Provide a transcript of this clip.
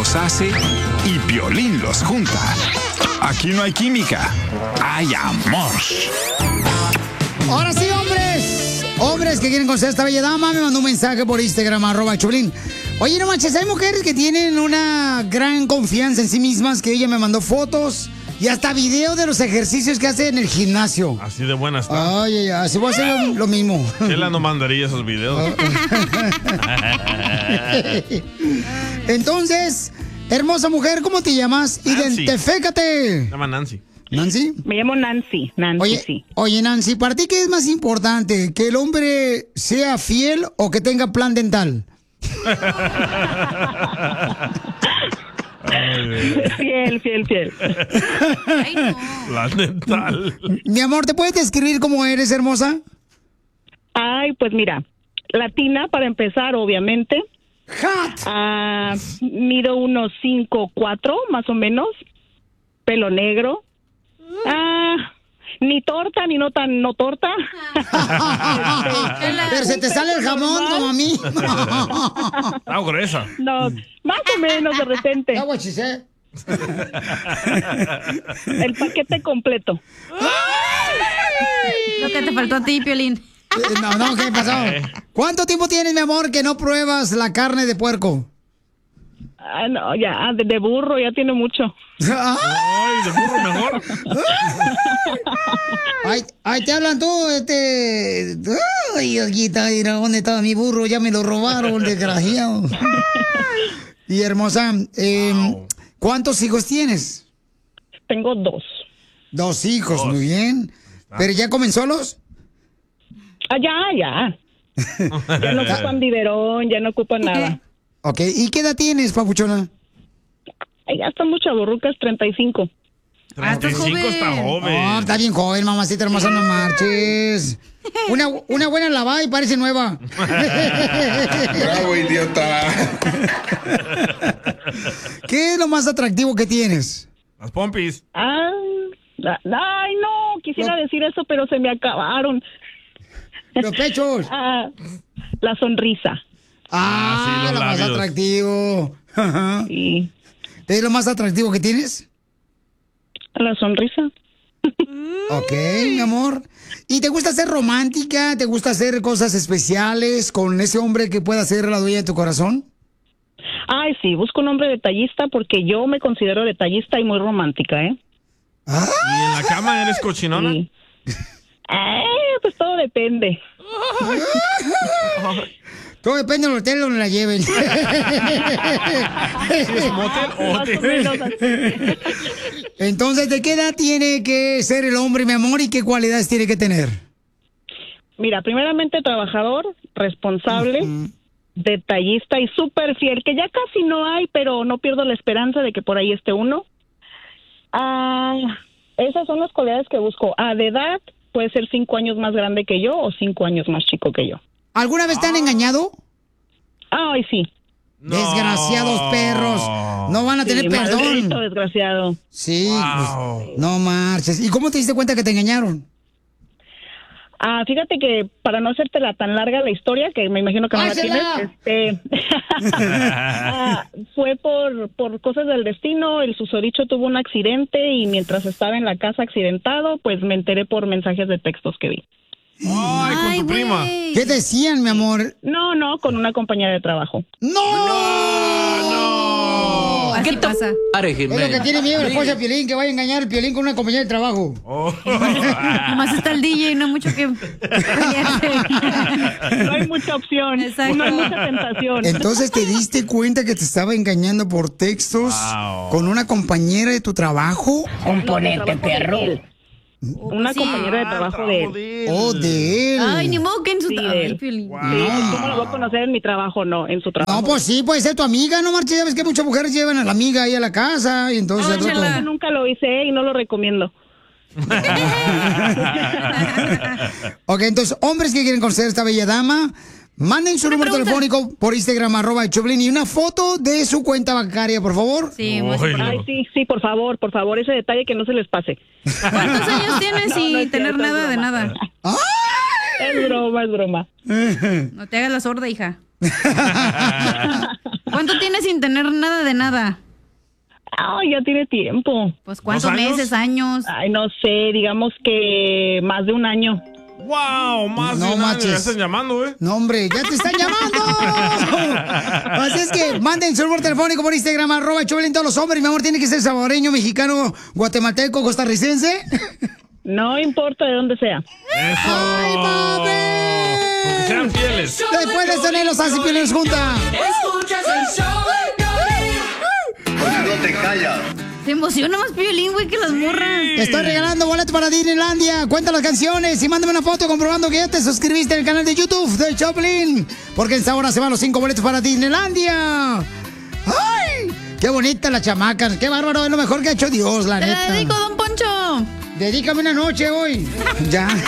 los hace y Piolín los junta. Aquí no hay química, hay amor. Ahora sí, hombres. Hombres que quieren conocer a esta bella dama, me mandó un mensaje por Instagram, @Choplin. Oye, no manches, hay mujeres que tienen una gran confianza en sí mismas, que ella me mandó fotos y hasta video de los ejercicios que hace en el gimnasio. Así de buena está. Ay, así voy a hacer lo mismo. Chela no mandaría esos videos. Entonces, hermosa mujer, ¿cómo te llamas? Nancy. Identifícate. Se llama Nancy. ¿Nancy? Me llamo Nancy. Nancy, sí. Oye, Nancy, ¿para ti qué es más importante? ¿Que el hombre sea fiel o que tenga plan dental? Fiel. Ay, no. Plan dental. Mi amor, ¿te puedes describir cómo eres, hermosa? Ay, pues mira, latina para empezar, obviamente. Hot. Mido unos 5'4", más o menos. Pelo negro. Ni torta, ni no tan no torta. Pero se te sale el jamón como a mí. Está gruesa. No, más o menos de repente. Agua, chisé. El paquete completo. Lo que te faltó a ti, Piolín. No, ¿qué pasó? ¿Cuánto tiempo tienes, mi amor, que no pruebas la carne de puerco? No, ya, de burro ya tiene mucho. Ay, de burro mejor. Ay, te hablan tú, Ay, Olguita, mira, ¿dónde estaba mi burro? Ya me lo robaron, desgraciado. Y hermosa, ¿cuántos hijos tienes? Tengo 2. 2 hijos, muy bien. ¿Pero ya comen solos? Ya. Ya no ocupan biberón, ya no ocupan nada. Ok, ¿y qué edad tienes, papuchona? Ya están muy chavorrucas, 35. 35 está joven. No, está bien joven, mamacita hermosa, no marches. Una buena lavada y parece nueva. Bravo, idiota. ¿Qué es lo más atractivo que tienes? Las pompis. Ay, no, quisiera decir eso, pero se me acabaron. Los pechos. La sonrisa. Ah, sí, los lo más labios. atractivo. Sí. ¿Es lo más atractivo que tienes? La sonrisa. Ok, mi amor. ¿Y te gusta ser romántica? ¿Te gusta hacer cosas especiales con ese hombre que pueda ser la dueña de tu corazón? Ay, sí, busco un hombre detallista porque yo me considero detallista y muy romántica, ¿eh? ¿Y en la cama eres cochinona? Sí. Pues todo depende. Todo depende del hotel donde la lleven. ¿Es motel o Más o hotel? menos así. Entonces, ¿de qué edad tiene que ser el hombre, mi amor, y qué cualidades tiene que tener? Mira, primeramente trabajador, responsable, detallista y súper fiel, que ya casi no hay, pero no pierdo la esperanza de que por ahí esté uno. Esas son las cualidades que busco. De edad, puede ser 5 años más grande que yo o 5 años más chico que yo. ¿Alguna vez te han engañado? Ay, sí. No. Desgraciados perros. No van a tener perdón. Maldito desgraciado. Sí, Wow. pues, no marches. ¿Y cómo te diste cuenta que te engañaron? Fíjate que para no hacértela tan larga la historia, que me imagino que no la tienes, fue por cosas del destino. El susodicho tuvo un accidente y mientras estaba en la casa accidentado, pues me enteré por mensajes de textos que vi. Ay, con tu prima. güey. ¿Qué decían, mi amor? No, con una compañera de trabajo. ¡No! Así pasa. Es lo que tiene miedo el esposo de Piolín, que vaya a engañar al Piolín con una compañera de trabajo. Oh. Nomás está el DJ, no mucho que... No hay mucha opción, Exacto. no hay mucha tentación. Entonces te diste cuenta que te estaba engañando por textos Wow. con una compañera de tu trabajo. Componente, perro. Una Sí. compañera de trabajo de él. Oh, de él. Ay, ni modo que en su... Sí, Ay, él. Piolín. Sí, ¿cómo lo voy a conocer en mi trabajo? No, en su trabajo. No, pues sí, puede ser tu amiga, no marches. Ya ves que muchas mujeres llevan a la amiga ahí a la casa y entonces al rato- Yo nunca lo hice y no lo recomiendo. Ok, entonces, hombres que quieren conocer a esta bella dama, manden su número telefónico por Instagram, @Choplin, y una foto de su cuenta bancaria, por favor. Sí, muy Oy, importante. Ay, sí, por favor, ese detalle que no se les pase. ¿Cuántos años tienes sin no es tener cierto, nada es de broma. nada? Es broma. No te hagas la sorda, hija. ¿Cuánto tienes sin tener nada de nada? Ay, ya tiene tiempo. Pues ¿cuántos 2 años? meses, años? Ay, no sé, digamos que más de un año. ¡Wow! Más No de un año. manches. Ya están llamando, güey. No, hombre, ya te están llamando. Así es que manden su número telefónico por Instagram, @Choplin, todos los hombres. Mi amor, tiene que ser salvadoreño, mexicano, guatemalteco, costarricense. No importa de dónde sea. Eso. ¡Ay, papi! Que sean fieles. Después de tener los Así Piolín junta. Escuchas el show de Piolín. ¿Por qué no te callas? Se emociona más Piolín, güey, que las morras. Te estoy regalando boletos para Disneylandia. Cuenta las canciones y mándame una foto comprobando que ya te suscribiste al canal de YouTube de Choplin. Porque en esta hora se van los 5 boletos para Disneylandia. ¡Ay! ¡Qué bonita la chamaca! ¡Qué bárbaro! Es lo mejor que ha hecho Dios, la Te neta. la dedico, don Poncho. Dedícame una noche hoy. Ya.